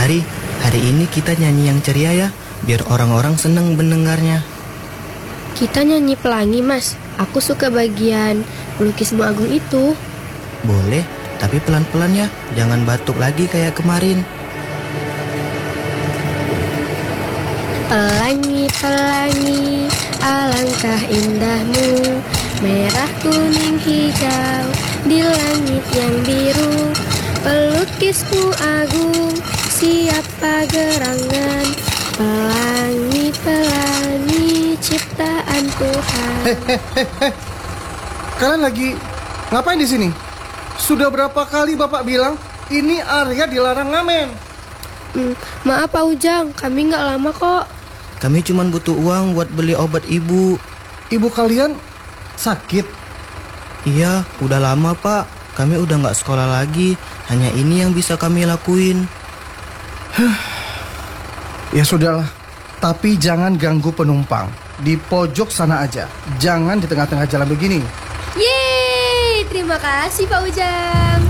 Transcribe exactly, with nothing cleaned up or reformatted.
Mari, hari ini kita nyanyi yang ceria ya, biar orang-orang seneng mendengarnya. Kita nyanyi pelangi, Mas. Aku suka bagian pelukismu Agung itu. Boleh, tapi pelan-pelan ya, jangan batuk lagi kayak kemarin. Pelangi, pelangi, alangkah indahmu, merah, kuning, hijau, di langit yang biru. Pelukismu Agung, siapa gerangan, pelangi, pelangi, ciptaan Tuhan. Hehehe. Kalian lagi ngapain di sini? Sudah berapa kali Bapak bilang ini area dilarang ngamen. Hmm, maaf Pak Ujang, kami nggak lama kok. Kami cuma butuh uang buat beli obat ibu. Ibu kalian sakit? Iya, udah lama pak. Kami udah nggak sekolah lagi. Hanya ini yang bisa kami lakuin. Ya sudahlah, tapi jangan ganggu penumpang. Di pojok sana aja, jangan di tengah-tengah jalan begini. Yeay, terima kasih Pak Ujang.